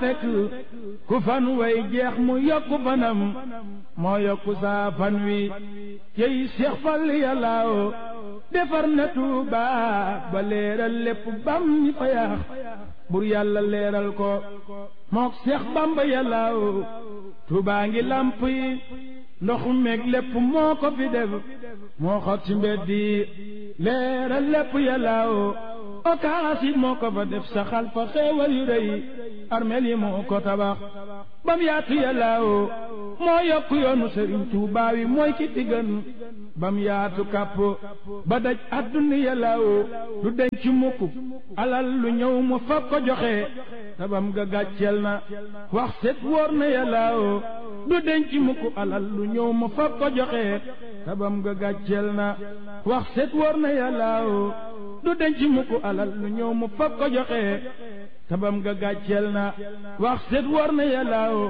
fekk ku fan way jeex mu yokku fanam moo yokku saa fan wi cey Seex Fall yàllaaw defar na Tuuba ba leeral lépp bam ñi fa yaax bur yàlla leeral ko mook Seex Bamba yàllaaw Tuuba ngi lamp yi ndox meeg lépp moo ko fi def moo xot ci mbedd yi leeral lépp yàllaaw okaas yi moo ko fa def saxal fa xeewal yu rëy armeel yi moo ko tabax bam yaatu yàllaaw moo yokk yoonu Sëriñ Tuubaa wi mooy ki fi gën bam yaatu kàpp ba daj àdduna yàllaaw du denc mukk alal lu ñëw mu fab ko joxe tabam ga gàcceel na wax set wóor na yàllaaw du denc mukk alal lu ñëw mu fab ko joxe tabam ga gàcceel na wax set wóor na yàllaaw du denc mukk alal lu ñëw mu fab ko joxe tabam ga gàcceel na wax set wóor na yàllaaw